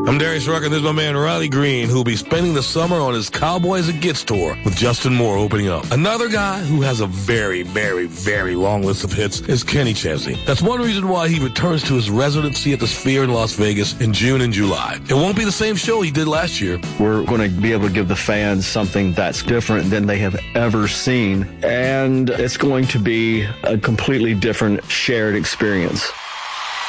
I'm Darius Rucker. This is my man Riley Green, who will be spending the summer on his Cowboys It Gets tour with Justin Moore opening up. Another guy who has a very, very, very long list of hits is Kenny Chesney. That's one reason why he returns to his residency at the Sphere in Las Vegas in June and July. It won't be the same show he did last year. We're going to be able to give the fans something that's different than they have ever seen, and it's going to be a completely different shared experience.